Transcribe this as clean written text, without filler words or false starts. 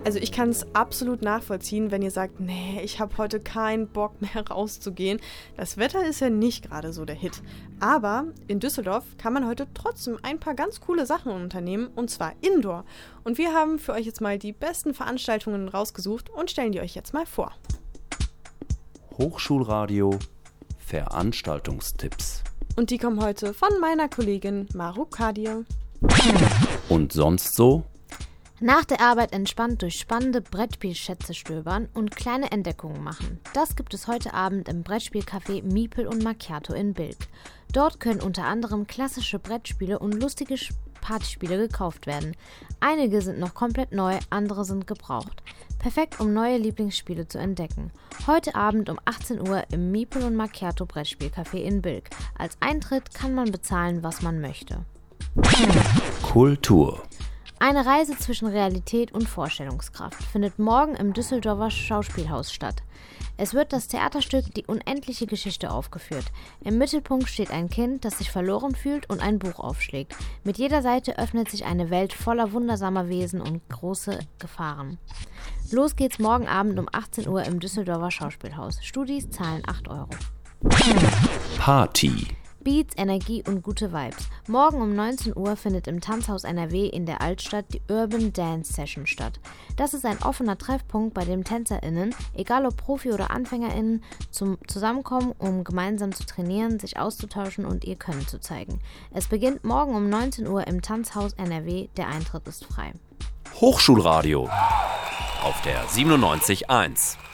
Also ich kann es absolut nachvollziehen, wenn ihr sagt, nee, ich habe heute keinen Bock mehr rauszugehen. Das Wetter ist ja nicht gerade so der Hit. Aber in Düsseldorf kann man heute trotzdem ein paar ganz coole Sachen unternehmen, und zwar indoor. Und wir haben für euch jetzt mal die besten Veranstaltungen rausgesucht und stellen die euch jetzt mal vor. Hochschulradio Veranstaltungstipps. Und die kommen heute von meiner Kollegin Maru Kadir. Und sonst so? Nach der Arbeit entspannt durch spannende Brettspielschätze stöbern und kleine Entdeckungen machen. Das gibt es heute Abend im Brettspielcafé Miepel und Macchiato in Bilk. Dort können unter anderem klassische Brettspiele und lustige Partyspiele gekauft werden. Einige sind noch komplett neu, andere sind gebraucht. Perfekt, um neue Lieblingsspiele zu entdecken. Heute Abend um 18 Uhr im Miepel und Macchiato Brettspielcafé in Bilk. Als Eintritt kann man bezahlen, was man möchte. Kultur. Eine Reise zwischen Realität und Vorstellungskraft findet morgen im Düsseldorfer Schauspielhaus statt. Es wird das Theaterstück Die unendliche Geschichte aufgeführt. Im Mittelpunkt steht ein Kind, das sich verloren fühlt und ein Buch aufschlägt. Mit jeder Seite öffnet sich eine Welt voller wundersamer Wesen und große Gefahren. Los geht's morgen Abend um 18 Uhr im Düsseldorfer Schauspielhaus. Studis zahlen 8 Euro. Party. Beats, Energie und gute Vibes. Morgen um 19 Uhr findet im Tanzhaus NRW in der Altstadt die Urban Dance Session statt. Das ist ein offener Treffpunkt, bei dem TänzerInnen, egal ob Profi- oder AnfängerInnen, zusammenkommen, um gemeinsam zu trainieren, sich auszutauschen und ihr Können zu zeigen. Es beginnt morgen um 19 Uhr im Tanzhaus NRW, der Eintritt ist frei. Hochschulradio auf der 97.1.